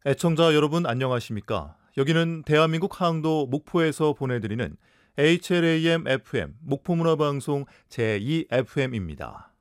애청자 여러분 안녕하십니까? 여기는 대한민국 항도 목포에서 보내드리는 HLAM FM 목포문화방송 제2FM입니다.